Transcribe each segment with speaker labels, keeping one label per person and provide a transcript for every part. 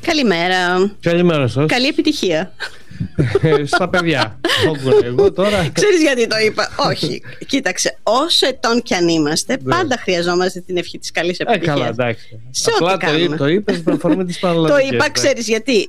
Speaker 1: Καλημέρα.
Speaker 2: Καλημέρα σας.
Speaker 1: Καλή επιτυχία.
Speaker 2: Στα παιδιά. Εγώ τώρα.
Speaker 1: Ξέρεις γιατί το είπα? Όχι. Κοίταξε, όσο ετών κι αν είμαστε, πάντα χρειαζόμαστε την ευχή της καλής επιτυχίας.
Speaker 2: Καλά, εντάξει.
Speaker 1: Σε
Speaker 2: απλά
Speaker 1: ό,τι κάνουμε.
Speaker 2: το είπες με αφορμή της παραλλαγής.
Speaker 1: Το είπα, ξέρεις γιατί?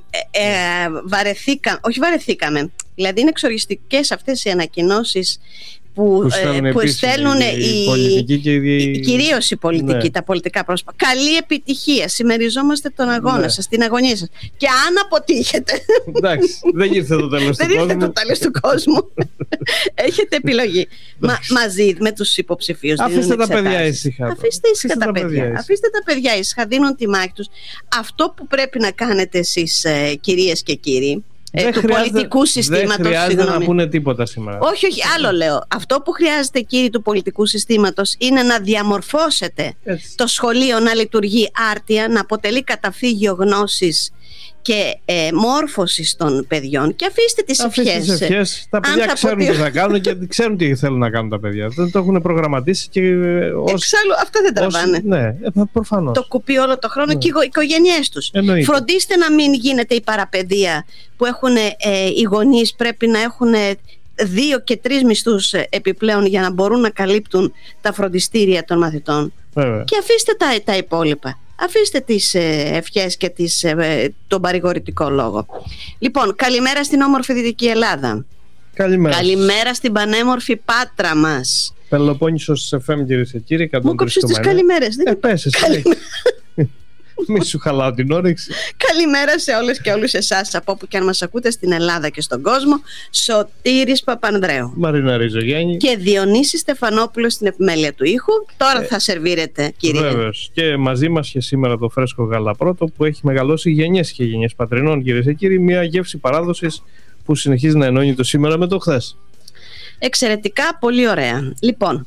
Speaker 1: Βαρεθήκαμε. Δηλαδή είναι εξοριστικές αυτές οι ανακοινώσεις που στέλνουν οι πολιτικοί και κυρίως οι πολιτικοί, τα πολιτικά πρόσωπα. Καλή επιτυχία, συμμεριζόμαστε τον αγώνα σας, την αγωνία σας. Και αν αποτύχετε,
Speaker 2: εντάξει, δεν ήρθε το τέλος του κόσμου.
Speaker 1: Δεν ήρθε το τέλος του κόσμου. Έχετε επιλογή. Μαζί με τους υποψηφίους.
Speaker 2: Αφήστε τα παιδιά ήσυχα.
Speaker 1: Αφήστε τα παιδιά ήσυχα, δίνουν τη μάχη τους. Αυτό που πρέπει να κάνετε εσείς, κυρίες και κύριοι, του πολιτικού συστήματος.
Speaker 2: Δεν χρειάζεται να πούνε τίποτα σήμερα.
Speaker 1: Όχι, άλλο λέω. Αυτό που χρειάζεται, κύριοι του πολιτικού συστήματος, είναι να διαμορφώσετε το σχολείο να λειτουργεί άρτια, να αποτελεί καταφύγιο γνώσης και μόρφωσης των παιδιών. Και αφήστε τις ευχές.
Speaker 2: Τα παιδιά ξέρουν τι θα κάνουν και ξέρουν τι θέλουν να κάνουν τα παιδιά. Δεν το έχουν προγραμματίσει και
Speaker 1: εξάλλου αυτά δεν τραβάνε.
Speaker 2: Ναι, προφανώς.
Speaker 1: Το κουπί όλο το χρόνο και οι οικογένειές τους.
Speaker 2: Εννοείται.
Speaker 1: Φροντίστε να μην γίνεται η παραπαιδεία που έχουν οι γονείς, πρέπει να έχουν 2 και 3 μισθούς επιπλέον για να μπορούν να καλύπτουν τα φροντιστήρια των μαθητών.
Speaker 2: Βέβαια.
Speaker 1: Και αφήστε τα υπόλοιπα. Αφήστε τις ευχές και τον παρηγορητικό λόγο. Λοιπόν, καλημέρα στην όμορφη Δυτική Ελλάδα.
Speaker 2: Καλημέρα.
Speaker 1: Καλημέρα στην πανέμορφη Πάτρα μας.
Speaker 2: Πελοπόννησος FM, κυρίες και κύριοι.
Speaker 1: Μου κόψεις τις καλημέρες.
Speaker 2: Πέσες. Μη σου χαλάω την όρεξη.
Speaker 1: Καλημέρα σε όλες και όλους εσάς από όπου και αν μας ακούτε στην Ελλάδα και στον κόσμο. Σωτήρης Παπανδρέου,
Speaker 2: Μαρίνα Ριζογέννη
Speaker 1: και Διονύση Στεφανόπουλο στην επιμέλεια του ήχου. Τώρα θα σερβίρετε, κύριε.
Speaker 2: Βέβαιος. Και μαζί μας και σήμερα το φρέσκο γαλαπρότο που έχει μεγαλώσει γενιές και γενιές πατρινών, κυρίες και κύριοι. Μια γεύση παράδοσης που συνεχίζει να ενώνει το σήμερα με το χθες. Εξαιρετικά,
Speaker 1: πολύ ωραία. Λοιπόν,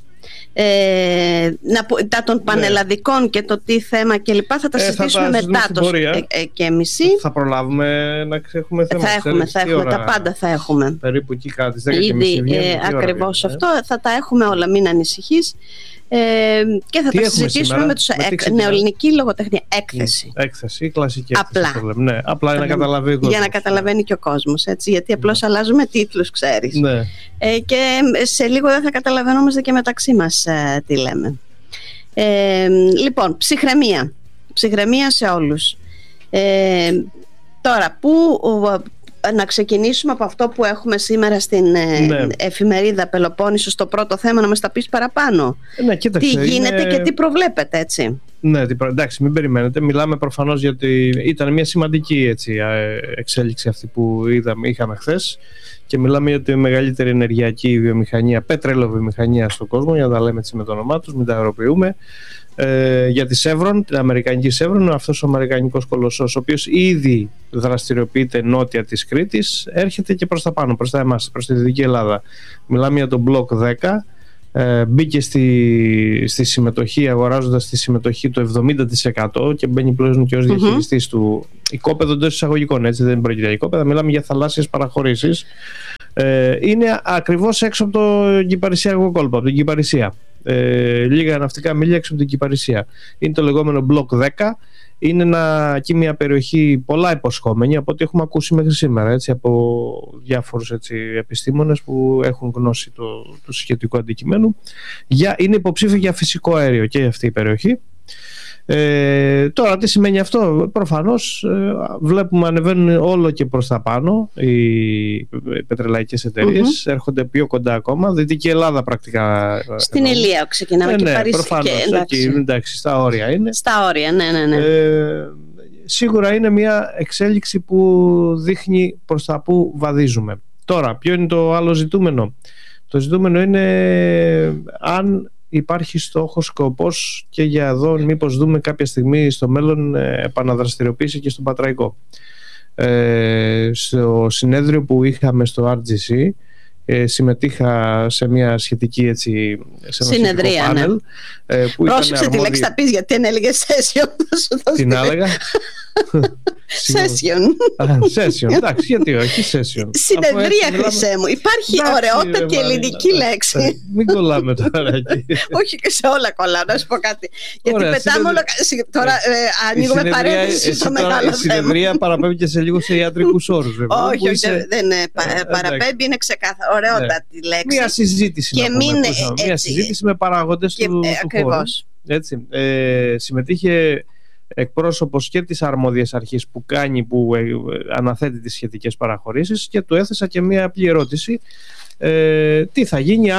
Speaker 1: των πανελλαδικών και το τι θέμα και λοιπά θα τα συζητήσουμε μετά το και μισή.
Speaker 2: Θα προλάβουμε να έχουμε θέμα.
Speaker 1: Θα έχουμε τα πάντα, θα έχουμε.
Speaker 2: Περίπου εκεί κάτι 10:30.
Speaker 1: Ακριβώς αυτό θα τα έχουμε όλα, μην ανησυχείς. Και θα τα συζητήσουμε με τους νεοελληνική λογοτεχνία.
Speaker 2: Έκθεση, κλασική
Speaker 1: απλά.
Speaker 2: Έκθεση. Ναι, απλά για να καταλαβαίνει ο κόσμος.
Speaker 1: Για να καταλαβαίνει και ο κόσμος, έτσι, γιατί απλώς αλλάζουμε τίτλους, ξέρεις.
Speaker 2: Ναι.
Speaker 1: Και σε λίγο δεν θα καταλαβαίνομαστε και μεταξύ μας τι λέμε. Λοιπόν, ψυχραιμία σε όλους. Τώρα, να ξεκινήσουμε από αυτό που έχουμε σήμερα στην εφημερίδα Πελοπόννησος, το πρώτο θέμα, να μας τα πεις παραπάνω.
Speaker 2: Κοίταξε,
Speaker 1: τι γίνεται και τι προβλέπετε, έτσι.
Speaker 2: Ναι, εντάξει, μην περιμένετε. Μιλάμε προφανώς γιατί ήταν μια σημαντική εξέλιξη αυτή που είχαμε χθες, και μιλάμε για τη μεγαλύτερη ενεργειακή βιομηχανία, πετρελαιοβιομηχανία στον κόσμο, για να τα λέμε έτσι με το όνομά τους, μην τα αεροποιούμε. Για τη Chevron, την αμερικανική Chevron, αυτός ο αμερικανικός κολοσσός, ο οποίος ήδη δραστηριοποιείται νότια της Κρήτης, έρχεται και προς τα πάνω, προς τα εμάς, προς τη Δυτική Ελλάδα. Μιλάμε για τον Block 10. Μπήκε στη συμμετοχή, αγοράζοντας τη συμμετοχή το 70% και μπαίνει πλέον και ως διαχειριστής του. Οικόπεδο εντός εισαγωγικών, έτσι, δεν πρόκειται για οικόπεδα, μιλάμε για θαλάσσιες παραχωρήσεις. Είναι ακριβώς έξω από το Κυπαρισιακό κόλπο, από την Κυπαρισία. Λίγα ναυτικά μίλια έξω από την Κυπαρισία. Είναι το λεγόμενο Block 10. Είναι μια περιοχή πολλά υποσχόμενη από ό,τι έχουμε ακούσει μέχρι σήμερα, έτσι, από διάφορους επιστήμονες που έχουν γνώση του σχετικού αντικειμένου. Είναι υποψήφιο για φυσικό αέριο και αυτή η περιοχή. Τώρα τι σημαίνει αυτό? Προφανώς βλέπουμε ανεβαίνουν όλο και προς τα πάνω οι πετρελαϊκές εταιρείες, έρχονται πιο κοντά ακόμα. Δυτική Ελλάδα πρακτικά.
Speaker 1: Στην Ηλία ξεκινάμε και Παρίσι.
Speaker 2: Προφανώς, εντάξει, στα όρια είναι.
Speaker 1: Στα όρια, ναι.
Speaker 2: Σίγουρα είναι μια εξέλιξη που δείχνει προς τα που βαδίζουμε. Τώρα, ποιο είναι το άλλο ζητούμενο? Το ζητούμενο είναι αν υπάρχει στόχος, σκοπός και για εδώ μήπως δούμε κάποια στιγμή στο μέλλον επαναδραστηριοποίηση και στον Πατραϊκό. Στο συνέδριο που είχαμε στο RGC συμμετείχα σε μια σχετική
Speaker 1: συνεδρία,
Speaker 2: πάνελ,
Speaker 1: πρόσεξε τη λέξη θα πεις, γιατί αν έλεγες εσύ
Speaker 2: την έλεγα Session, εντάξει, γιατί όχι session.
Speaker 1: Συνεδρία, Χρυσέ μου. Υπάρχει ωραιότατη ελληνική λέξη.
Speaker 2: Μην κολλάμε τώρα εκεί.
Speaker 1: Όχι, και σε όλα κολλάω, να σου πω κάτι. Γιατί πετάμε όλα. Τώρα ανοίγουμε παρένθεση στο μεγάλο θέμα.
Speaker 2: Η συνεδρία παραπέμπει και σε λίγο σε ιατρικούς όρους.
Speaker 1: Όχι, δεν παραπέμπει, είναι ξεκάθαρο. Ωραιότατη λέξη.
Speaker 2: Μία συζήτηση. Μία συζήτηση με παράγοντες του χώρου. Συμμετείχε εκπρόσωπος και της αρμόδιας αρχής που αναθέτει τις σχετικές παραχωρήσεις και του έθεσα και μία απλή ερώτηση. Τι θα γίνει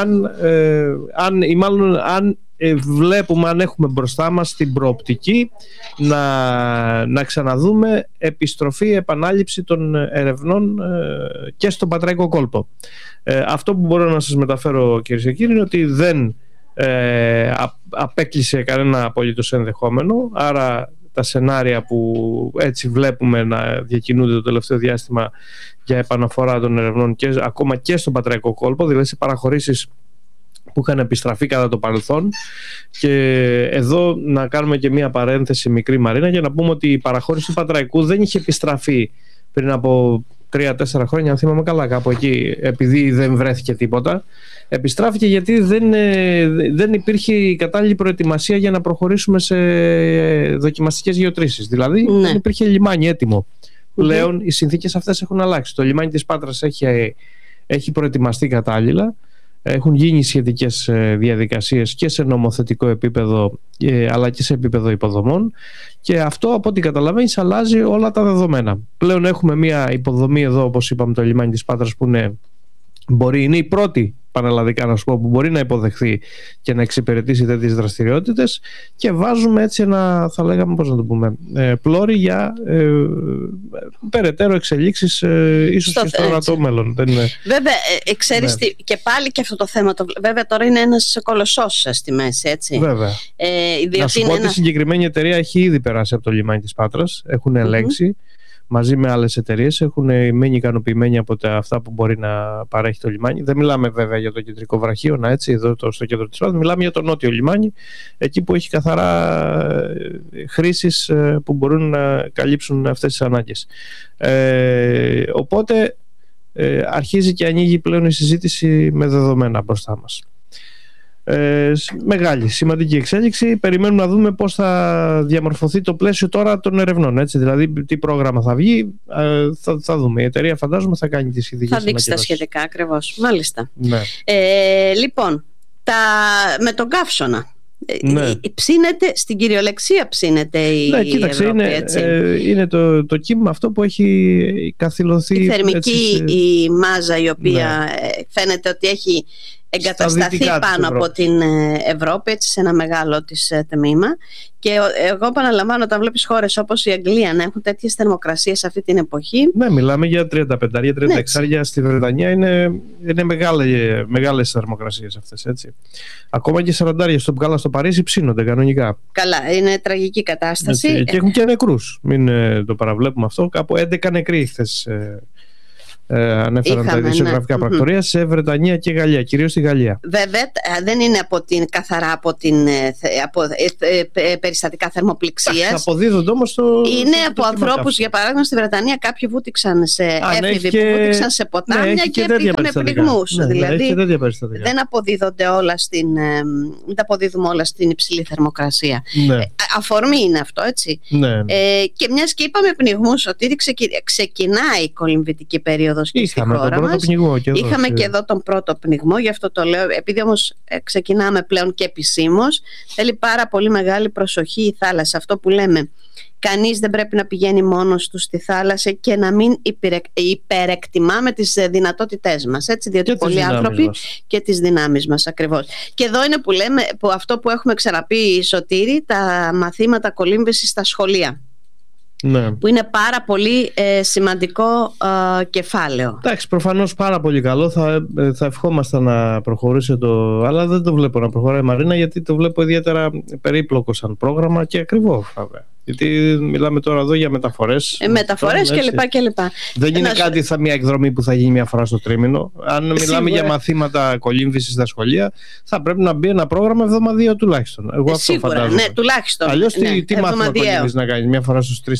Speaker 2: αν βλέπουμε, αν έχουμε μπροστά μας την προοπτική να ξαναδούμε επανάληψη των ερευνών και στον Πατραϊκό κόλπο. Αυτό που μπορώ να σας μεταφέρω, κυρίες και κύριοι, είναι ότι δεν απέκλεισε κανένα απολύτως ενδεχόμενο, άρα τα σενάρια που έτσι βλέπουμε να διακινούνται το τελευταίο διάστημα για επαναφορά των ερευνών και ακόμα και στον Πατραϊκό κόλπο, δηλαδή σε παραχωρήσεις που είχαν επιστραφεί κατά το παρελθόν. Και εδώ να κάνουμε και μία παρένθεση μικρή, Μαρίνα, για να πούμε ότι η παραχώρηση του Πατραϊκού δεν είχε επιστραφεί πριν από 3-4 χρόνια, αν θυμάμαι καλά, κάπου εκεί, επειδή δεν βρέθηκε τίποτα. Επιστράφηκε γιατί δεν υπήρχε η κατάλληλη προετοιμασία για να προχωρήσουμε σε δοκιμαστικές γεωτρήσεις. Δηλαδή δεν υπήρχε λιμάνι έτοιμο. Πλέον οι συνθήκες αυτές έχουν αλλάξει. Το λιμάνι της Πάτρας έχει προετοιμαστεί κατάλληλα. Έχουν γίνει σχετικές διαδικασίες και σε νομοθετικό επίπεδο αλλά και σε επίπεδο υποδομών, και αυτό, από ό,τι καταλαβαίνεις, αλλάζει όλα τα δεδομένα. Πλέον έχουμε μια υποδομή εδώ, όπως είπαμε, το λιμάνι της Πάτρας, που είναι η πρώτη πανελλαδικά, να σου πω, που μπορεί να υποδεχθεί και να εξυπηρετήσει τέτοιες δραστηριότητες, και βάζουμε έτσι ένα, θα λέγαμε, πώς να το πούμε, πλώρη για περαιτέρω εξελίξεις ίσως και στο ορατό μέλλον.
Speaker 1: Βέβαια, ξέρεις και πάλι και αυτό το θέμα, βέβαια τώρα είναι ένας κολοσσός στη μέση, έτσι.
Speaker 2: Βέβαια. Να σου πω ότι η συγκεκριμένη εταιρεία έχει ήδη περάσει από το λιμάνι της Πάτρας, έχουν ελέγξει μαζί με άλλες εταιρείες, έχουν μείνει ικανοποιημένοι από αυτά που μπορεί να παρέχει το λιμάνι. Δεν μιλάμε βέβαια για το κεντρικό βραχίωνα, έτσι, εδώ στο κέντρο της Πάτρας, μιλάμε για το νότιο λιμάνι, εκεί που έχει καθαρά χρήσεις που μπορούν να καλύψουν αυτές τις ανάγκες. Οπότε αρχίζει και ανοίγει πλέον η συζήτηση με δεδομένα μπροστά μας. Μεγάλη, σημαντική εξέλιξη. Περιμένουμε να δούμε πώς θα διαμορφωθεί το πλαίσιο τώρα των ερευνών, έτσι, δηλαδή τι πρόγραμμα θα βγει, θα δούμε. Η εταιρεία, φαντάζομαι, θα κάνει τις σχετικές ανακοινώσεις. Θα δείξει τα σχετικά,
Speaker 1: ακριβώς. Μάλιστα. Ναι. Λοιπόν, με τον καύσωνα.
Speaker 2: Ναι.
Speaker 1: Ψήνεται, στην κυριολεξία ψήνεται η Ευρώπη, έτσι.
Speaker 2: Είναι το κύμα αυτό που έχει καθυλωθεί.
Speaker 1: Η θερμική η μάζα, η οποία φαίνεται ότι έχει εγκατασταθεί πάνω από την Ευρώπη, έτσι, σε ένα μεγάλο της τμήμα. Και εγώ επαναλαμβάνω, όταν βλέπεις χώρες όπως η Αγγλία να έχουν τέτοιες θερμοκρασίες αυτή την εποχή.
Speaker 2: Ναι, μιλάμε για 35-36 στη Βρετανία, είναι μεγάλες θερμοκρασίες αυτές, έτσι. Ακόμα και 40 στο Μπουκάλα στο Παρίσι ψήνονται κανονικά.
Speaker 1: Καλά, είναι τραγική κατάσταση.
Speaker 2: Έτσι, και έχουν και νεκρούς, μην το παραβλέπουμε αυτό. Κάπου 11 νεκροί χθες ανέφεραν τα ειδησιογραφικά πρακτορία σε Βρετανία και Γαλλία, κυρίως στη Γαλλία.
Speaker 1: Βέβαια, δεν είναι καθαρά από περιστατικά θερμοπληξίας.
Speaker 2: Αποδίδονται όμως
Speaker 1: είναι από ανθρώπους, για παράδειγμα, στη Βρετανία κάποιοι βούτυξαν σε έφηβοι που βούτυξαν σε ποτάμια και είχαν πληγμούς. Δηλαδή δεν αποδίδονται όλα δεν τα αποδίδουμε όλα στην υψηλή θερμοκρασία.
Speaker 2: Ναι.
Speaker 1: Αφορμή είναι αυτό, έτσι.
Speaker 2: Ναι.
Speaker 1: Και μιας και είπαμε πνιγμούς, ότι ήδη ξεκινάει η κολυμβητική περίοδος. Είχαμε και εδώ τον πρώτο πνιγμό, γι' αυτό το λέω, επειδή όμως ξεκινάμε πλέον και επισήμως. Θέλει πάρα πολύ μεγάλη προσοχή η θάλασσα. Αυτό που λέμε, κανείς δεν πρέπει να πηγαίνει μόνος του στη θάλασσα και να μην υπερεκτιμάμε τις δυνατότητές μας, έτσι, διότι πολλοί άνθρωποι και τις δυνάμεις μας, ακριβώς. Και εδώ είναι που λέμε, αυτό που έχουμε ξαναπεί, Σωτήρη, τα μαθήματα κολύμβησης στα σχολεία.
Speaker 2: Ναι.
Speaker 1: Που είναι πάρα πολύ σημαντικό κεφάλαιο.
Speaker 2: Εντάξει, προφανώς πάρα πολύ καλό. Θα ευχόμασταν να προχωρήσει αλλά δεν το βλέπω να προχωράει, Μαρίνα, γιατί το βλέπω ιδιαίτερα περίπλοκο σαν πρόγραμμα και ακριβό, βέβαια. Γιατί μιλάμε τώρα εδώ για μεταφορές.
Speaker 1: Μεταφορές κλπ.
Speaker 2: Δεν είναι μια εκδρομή που θα γίνει μια φορά στο τρίμηνο. Αν μιλάμε για μαθήματα κολύμβησης στα σχολεία, θα πρέπει να μπει ένα πρόγραμμα εβδομαδιαίο τουλάχιστον. Εγώ αυτό φαντάζομαι.
Speaker 1: Ναι, τουλάχιστον.
Speaker 2: Αλλιώς τι μάθημα κολύμβησης να κάνει, μια φορά στους 3-4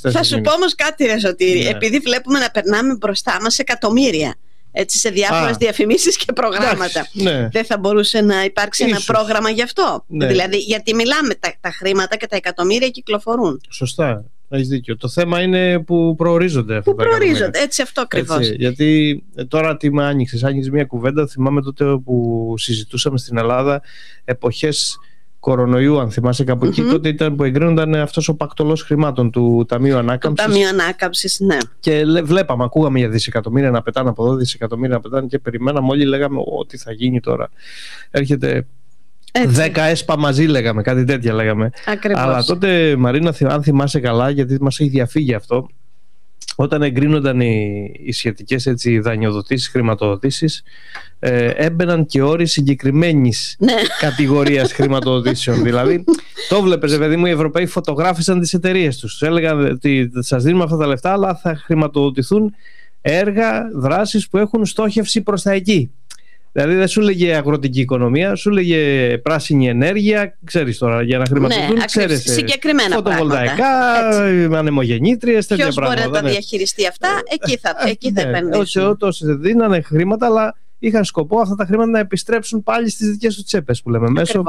Speaker 1: Θα σου πω όμως κάτι, ρε Σωτήρη. Ναι. Επειδή βλέπουμε να περνάμε μπροστά μας εκατομμύρια, έτσι, σε διάφορες διαφημίσεις και προγράμματα. Ναι. Δεν θα μπορούσε να υπάρξει ένα πρόγραμμα γι' αυτό? Ναι. Δηλαδή, γιατί μιλάμε, τα χρήματα και τα εκατομμύρια κυκλοφορούν.
Speaker 2: Σωστά. Έχεις δίκιο. Το θέμα είναι που προορίζονται αυτά.
Speaker 1: Που προορίζονται, έτσι, αυτό ακριβώς.
Speaker 2: Γιατί τώρα τι με άνοιξες? Άνοιξες μια κουβέντα. Θυμάμαι τότε που συζητούσαμε στην Ελλάδα εποχές κορονοϊού, αν θυμάσαι, κάπου εκεί, τότε ήταν που εγκρίνονταν αυτός ο πακτολός χρημάτων του Ταμείου Ανάκαμψης.
Speaker 1: Το Ταμείο Ανάκαμψης, ναι.
Speaker 2: Και βλέπαμε, ακούγαμε για δισεκατομμύρια να πετάνε από εδώ, δισεκατομμύρια να πετάνε, και περιμέναμε όλοι, λέγαμε ό,τι θα γίνει τώρα. Έρχεται 10 έσπα μαζί, λέγαμε, κάτι τέτοια λέγαμε.
Speaker 1: Ακριβώς.
Speaker 2: Αλλά τότε, Μαρίνα, αν θυμάσαι καλά, γιατί μας έχει διαφύγει αυτό, όταν εγκρίνονταν οι σχετικές δανειοδοτήσεις, χρηματοδοτήσεις, έμπαιναν και όροι συγκεκριμένης κατηγορίας χρηματοδοτήσεων. Δηλαδή, το βλέπεις, παιδί μου, οι Ευρωπαίοι φωτογράφησαν τις εταιρείες τους. Έλεγαν ότι σας δίνουμε αυτά τα λεφτά, αλλά θα χρηματοδοτηθούν έργα, δράσεις που έχουν στόχευση προς τα εκεί. Δηλαδή δεν σου λέγε αγροτική οικονομία, σου λέγε πράσινη ενέργεια, ξέρεις τώρα, για να χρηματοδοτούν, ξέρεις,
Speaker 1: συγκεκριμένα
Speaker 2: φωτοβολταϊκά, ανεμογεννήτριες, τέτοια πράγματα.
Speaker 1: Ποιος μπορεί να τα διαχειριστεί αυτά, εκεί θα επενδύσουν.
Speaker 2: Όσοι δίνανε χρήματα, αλλά είχαν σκοπό αυτά τα χρήματα να επιστρέψουν πάλι στις δικές τους τσέπες, που λέμε, μέσω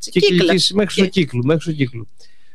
Speaker 2: μέχρι στο κύκλο.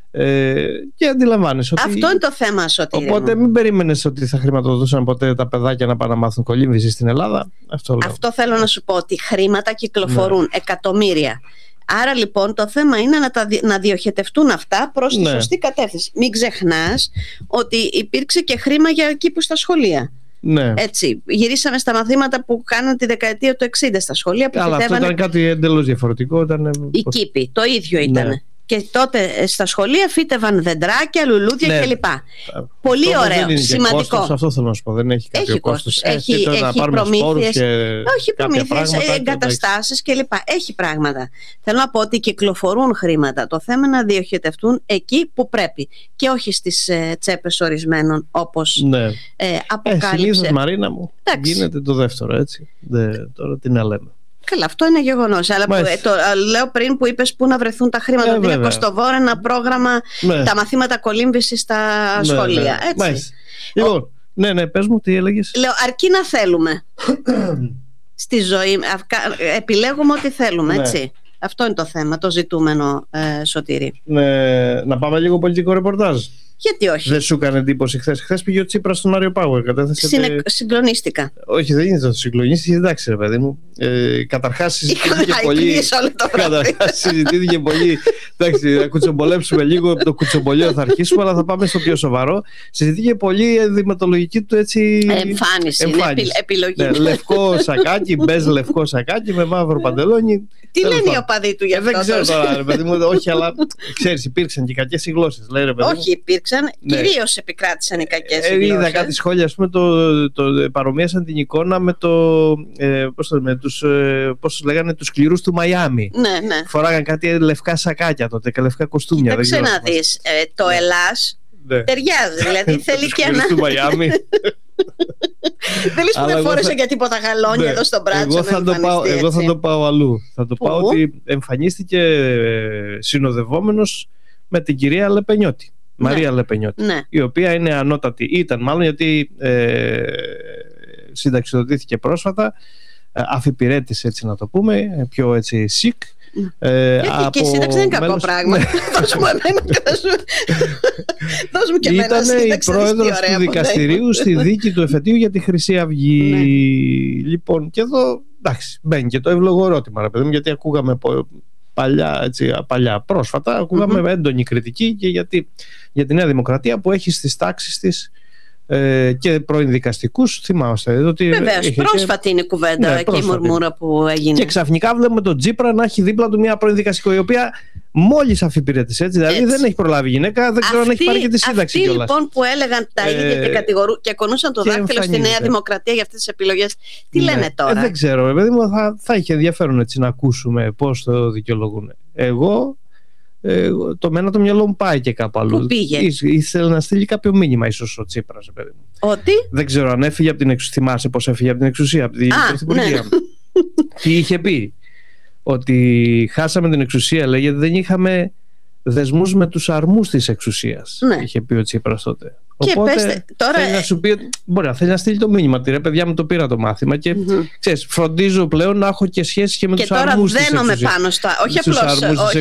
Speaker 2: Και αντιλαμβάνεσαι ότι
Speaker 1: αυτό είναι το θέμα, Σωτήρη.
Speaker 2: Οπότε μην περίμενες ότι θα χρηματοδοτούσαν ποτέ τα παιδάκια να πάνε να μάθουν κολύμβηση στην Ελλάδα.
Speaker 1: Αυτό θέλω να σου πω, ότι χρήματα κυκλοφορούν, εκατομμύρια. Άρα λοιπόν το θέμα είναι να διοχετευτούν αυτά προς τη σωστή κατεύθυνση. Μην ξεχνάς ότι υπήρξε και χρήμα για κήπους στα σχολεία.
Speaker 2: Ναι.
Speaker 1: Έτσι, γυρίσαμε στα μαθήματα που κάναν τη δεκαετία του 60 στα σχολεία.
Speaker 2: Αλλά αυτό ήταν κάτι εντελώς διαφορετικό.
Speaker 1: Οι κήποι, το ίδιο ήταν. Ναι. Και τότε στα σχολεία φύτευαν δεντράκια, λουλούδια κλπ. Πολύ ωραίο, σημαντικό.
Speaker 2: Αυτό θέλω να σου πω. Δεν έχει κάποιο κόστος.
Speaker 1: Έχει προμήθειες, όχι προμήθειες, εγκαταστάσεις κλπ. Έχει πράγματα. Θέλω να πω ότι κυκλοφορούν χρήματα. Το θέμα είναι να διοχετευτούν εκεί που πρέπει και όχι στις τσέπες ορισμένων, όπως αποκάλυψε.
Speaker 2: Συνήθως, Μαρίνα μου, γίνεται το δεύτερο, έτσι. Τώρα τι να λέμε.
Speaker 1: Καλά, αυτό είναι γεγονός. Αλλά λέω πριν που είπες πού να βρεθούν τα χρήματα. Είναι κοστοβόρο ένα πρόγραμμα, τα μαθήματα κολύμβησης στα σχολεία. Έτσι.
Speaker 2: Λοιπόν, ναι, πες μου τι έλεγες.
Speaker 1: Λέω, αρκεί να θέλουμε στη ζωή. Επιλέγουμε ό,τι θέλουμε, έτσι. Αυτό είναι το θέμα, το ζητούμενο, Σωτήρη.
Speaker 2: Να πάμε λίγο πολιτικό ρεπορτάζ.
Speaker 1: Γιατί όχι.
Speaker 2: Δεν σου έκανε εντύπωση χθες? Χθες πήγε ο Τσίπρας στον Άριο Πάγο.
Speaker 1: Συγκλονίστηκα.
Speaker 2: Όχι, δεν είναι το συγκλονίστηκε. Εντάξει, ρε παιδί μου. Καταρχάς συζητήθηκε πολύ. Εντάξει, να κουτσομπολέψουμε λίγο. Το κουτσομπολίο θα αρχίσουμε, αλλά θα πάμε στο πιο σοβαρό. Συζητήθηκε πολύ η δημοτολογική του
Speaker 1: εμφάνιση. Επιλογή.
Speaker 2: Λευκό σακάκι, μπέζ λευκό σακάκι με μαύρο παντελόνι.
Speaker 1: Τι λένε οι οπαδοί του γι' αυτό?
Speaker 2: Δεν ξέρω τώρα, ρε παιδί μου. Όχι, αλλά ξέρεις, υπήρξαν και κακές οι γλώσσες.
Speaker 1: Όχι, υπήρξαν. Κυρίως επικράτησαν οι κακές οι γλώσσες.
Speaker 2: Είδα κάτι σχόλια, ας πούμε, παρομοίασαν την εικόνα με πώς λέγανε, τους σκληρούς του Μαϊάμι.
Speaker 1: Ναι.
Speaker 2: Φοράγαν κάτι λευκά σακάκια τότε και λευκά κοστούμια.
Speaker 1: Κοίταξε να δεις, το Ελλάς ταιριάζει. Δηλαδή θέλει και ένα.
Speaker 2: Του Μαϊάμι.
Speaker 1: Δεν λες που δεν φόρεσε για τίποτα γαλόνια εδώ στον μπράτσο.
Speaker 2: Εγώ θα το πάω αλλού. Θα το πάω ότι εμφανίστηκε συνοδευόμενος με την κυρία Λεπενιώτη. Μαρία Λεπενιώτη, η οποία είναι ανώτατη, ήταν μάλλον, γιατί συνταξιοδοτήθηκε πρόσφατα, αφιπηρέτης, έτσι να το πούμε, πιο έτσι σικ.
Speaker 1: Και η σύνταξη δεν είναι κακό πράγμα. Δώσ' μου και εμένα σύνταξη.
Speaker 2: Ήταν η πρόεδρος του δικαστηρίου στη δίκη του εφετείου για τη Χρυσή Αυγή. Λοιπόν, και εδώ εντάξει, μπαίνει και το εύλογο ερώτημα, ρε παιδί μου, γιατί ακούγαμε παλιά πρόσφατα, ακούγαμε έντονη κριτική και για τη Νέα Δημοκρατία, που έχει στις τάξεις της και πρώην δικαστικούς, θυμάστε.
Speaker 1: Βεβαίως, πρόσφατη είναι η κουβέντα και η μουρμούρα που έγινε.
Speaker 2: Και ξαφνικά βλέπουμε τον Τσίπρα να έχει δίπλα του μια πρώην δικαστικό, η οποία μόλις αφιπηρέτησε, δηλαδή δεν έχει προλάβει γυναίκα, δεν ξέρω αν έχει πάρει και τη σύνταξη κιόλας.
Speaker 1: Αυτοί λοιπόν που έλεγαν τα ίδια και κονούσαν το δάχτυλο στη Νέα Δημοκρατία για αυτές τις επιλογές, τι λένε τώρα?
Speaker 2: Δεν ξέρω, παιδί μου, θα είχε ενδιαφέρον έτσι να ακούσουμε πώς το δικαιολογούν. Εγώ το μένα το μυαλό μου πάει και κάπου αλλού.
Speaker 1: Πού πήγε?
Speaker 2: Ήθελε να στείλει κάποιο μήνυμα, ίσως ο Τσίπρας, παιδί μου.
Speaker 1: Ότι?
Speaker 2: Δεν ξέρω αν έφυγε από την εξουσία. Θυμάσαι πώς έφυγε από την εξουσία, από την Πρωθυπουργία. Τι είχε πει? Ότι χάσαμε την εξουσία, λέγεται, δεν είχαμε δεσμούς με τους αρμούς της εξουσίας. Είχε πει ο Τσίπρας τότε. Οπότε
Speaker 1: πέστε, τώρα...
Speaker 2: θέλει να σου πει, μπορεί να θέλει να στείλει το μήνυμα ότι ρε παιδιά μου το πήρα το μάθημα και ξέρεις, φροντίζω πλέον να έχω και σχέση και με τους αρμούς της εξουσίας.
Speaker 1: Και τώρα δένομαι πάνω στα... Όχι
Speaker 2: απλώς...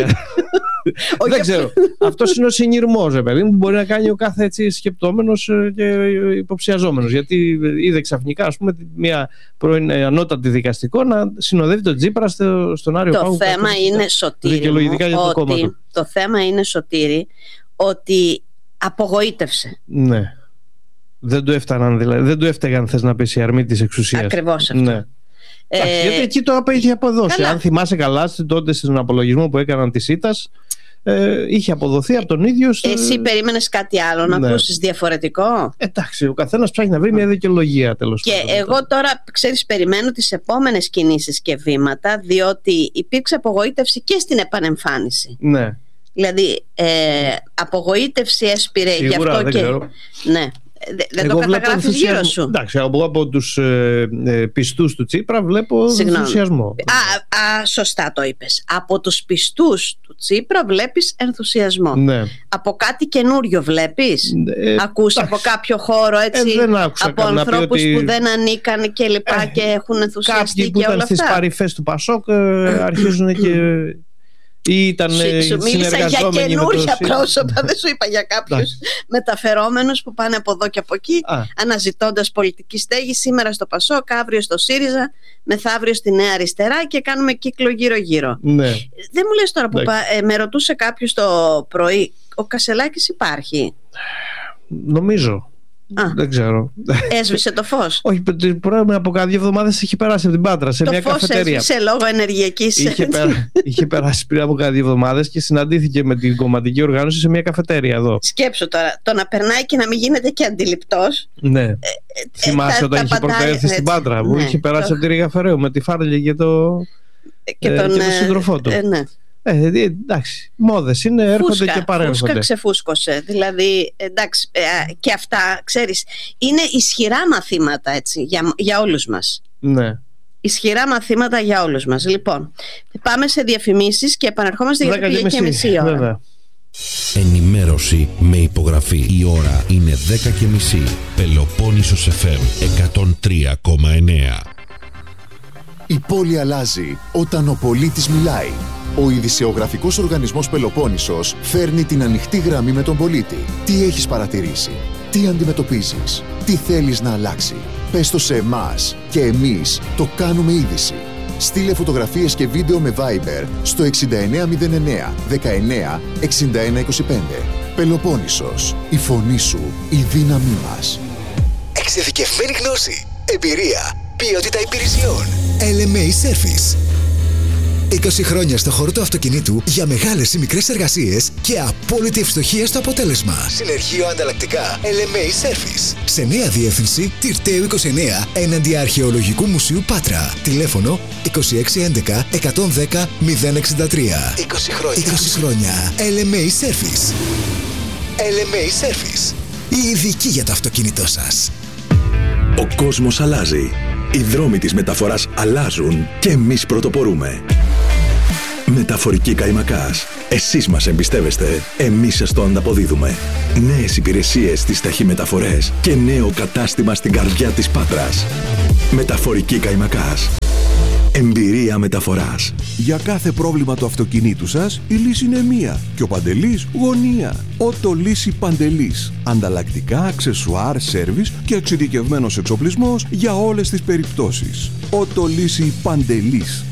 Speaker 2: Δεν ξέρω. Αυτός είναι ο συνειρμός, παιδί μου, που μπορεί να κάνει ο κάθε έτσι σκεπτόμενος και υποψιαζόμενος. Γιατί είδε ξαφνικά, ας πούμε, μια πρώην ανώτατη δικαστικό να συνοδεύει τον Τσίπρα στον Άριο Πάγο.
Speaker 1: Το θέμα είναι, Σωτήρη μου, το θέμα είναι, Σωτήρη, ότι απογοήτευσε.
Speaker 2: Ναι. Δεν του έφταναν, δηλαδή. Δεν του έφταιγαν, θες να πεις, οι αρμοί της εξουσίας.
Speaker 1: Ακριβώς αυτό.
Speaker 2: Ναι. Γιατί εκεί το είχε αποδώσει.
Speaker 1: Καλά.
Speaker 2: Αν θυμάσαι καλά, τότε στον απολογισμό που έκαναν τη ΣΥΤΑΣ, είχε αποδοθεί από τον ίδιο.
Speaker 1: Εσύ περίμενες κάτι άλλο, να ακούσεις διαφορετικό?
Speaker 2: Εντάξει, ο καθένας ψάχνει να βρει μια δικαιολογία, τέλος πάντων.
Speaker 1: Και εγώ τώρα, ξέρεις, περιμένω τις επόμενες κινήσεις και βήματα, διότι υπήρξε απογοήτευση και στην επανεμφάνιση.
Speaker 2: Ναι.
Speaker 1: Δηλαδή, απογοήτευση έσπηρε γι' αυτό
Speaker 2: δεν
Speaker 1: και.
Speaker 2: Ξέρω.
Speaker 1: Ναι. Δεν το καταγράφεις γύρω σου.
Speaker 2: Εντάξει, από τους πιστούς του Τσίπρα βλέπω ενθουσιασμό.
Speaker 1: Σωστά το είπες. Από τους πιστούς του Τσίπρα βλέπεις ενθουσιασμό.
Speaker 2: Ναι.
Speaker 1: Από κάτι καινούριο βλέπεις? Ακούς από κάποιο χώρο έτσι,
Speaker 2: δεν άκουσα
Speaker 1: από ανθρώπους που δεν ανήκαν και λοιπά και έχουν ενθουσιαστεί και όλα αυτά?
Speaker 2: Κάποιοι που ήταν στις παρυφές του Πασόκ αρχίζουν και... Ή ήταν
Speaker 1: σου μίλησα για καινούρια πρόσωπα, δεν σου είπα για κάποιους μεταφερόμενους που πάνε από εδώ και από εκεί, αναζητώντας πολιτική στέγη, σήμερα στο Πασόκ, αύριο στο ΣΥΡΙΖΑ, μεθαύριο στη Νέα Αριστερά, και κάνουμε κύκλο γύρω-γύρω. Ναι. Δεν μου λες τώρα που με ρωτούσε κάποιος το πρωί, ο Κασελάκης υπάρχει?
Speaker 2: Νομίζω. Δεν ξέρω.
Speaker 1: Έσβησε το φως?
Speaker 2: Όχι, από κάτι εβδομάδες είχε περάσει από την Πάτρα σε μια καφετέρια.
Speaker 1: Το φως έσβησε λόγω ενεργειακής.
Speaker 2: Είχε περάσει πριν από κάτι εβδομάδες και συναντήθηκε με την κομματική οργάνωση σε μια καφετέρια εδώ.
Speaker 1: Σκέψου τώρα, το να περνάει και να μην γίνεται και αντιληπτός.
Speaker 2: Ναι. Θυμάσαι όταν είχε πρωτοέρθει στην Πάτρα, που είχε περάσει από τη Ρήγα Φεραίου με τη Φάρλη και τον σύντροφό του.
Speaker 1: Ναι.
Speaker 2: Εντάξει, μόδες είναι, έρχονται και παρέρχονται.
Speaker 1: Φούσκα ξεφούσκωσε. Δηλαδή, εντάξει, και αυτά, ξέρεις, είναι ισχυρά μαθήματα, έτσι, για όλους μας.
Speaker 2: Ναι.
Speaker 1: Ισχυρά μαθήματα για όλους μας. Λοιπόν, πάμε σε διαφημίσεις και επαναρχόμαστε για το 10:30 ώρα.
Speaker 2: Βέβαια.
Speaker 3: Ενημέρωση με υπογραφή. Η ώρα είναι 10:30. Πελοπόννησος FM 103,9.
Speaker 4: Η πόλη αλλάζει όταν ο πολίτης μιλάει. Ο ειδησεογραφικός οργανισμός Πελοπόννησος φέρνει την ανοιχτή γραμμή με τον πολίτη. Τι έχεις παρατηρήσει? Τι αντιμετωπίζεις? Τι θέλεις να αλλάξει? Πες το σε εμάς και εμείς το κάνουμε είδηση. Στείλε φωτογραφίες και βίντεο με Viber στο 6909 19 61 25. Πελοπόννησος. Η φωνή σου, η δύναμή μας.
Speaker 5: Εξειδικευμένη γνώση, εμπειρία, ποιότητα υπηρεσιών.
Speaker 6: LMA Service. 20 χρόνια στο χώρο του αυτοκινήτου για μεγάλες ή μικρές εργασίες και απόλυτη ευστοχία στο αποτέλεσμα.
Speaker 5: Συνεργείο ανταλλακτικά LMA Service.
Speaker 6: Σε νέα διεύθυνση Τυρτέου 29 έναντι Αρχαιολογικού Μουσείου Πάτρα. Τηλέφωνο 2611 110 063.
Speaker 5: 20 χρόνια.
Speaker 6: 20 χρόνια. LMA Service.
Speaker 5: LMA Service.
Speaker 6: Η ειδική για το αυτοκίνητό σας.
Speaker 7: Ο κόσμος αλλάζει. Οι δρόμοι της μεταφοράς αλλάζουν και εμείς πρωτοπορούμε. Μεταφορική Καϊμακάς. Εσείς μας εμπιστεύεστε, εμείς σας το ανταποδίδουμε. Νέες υπηρεσίες στις ταχυμεταφορές και νέο κατάστημα στην καρδιά της Πάτρας. Μεταφορική Καϊμακάς. Εμπειρία μεταφοράς.
Speaker 8: Για κάθε πρόβλημα του αυτοκινήτου σας, η λύση είναι μία και ο Παντελής γωνία. Ότο Λύση Παντελής. Ανταλλακτικά, αξεσουάρ, σέρβις και εξειδικευμένος εξοπλισμός για όλες τις περιπτώσεις. Ότο Λύση Παντελής.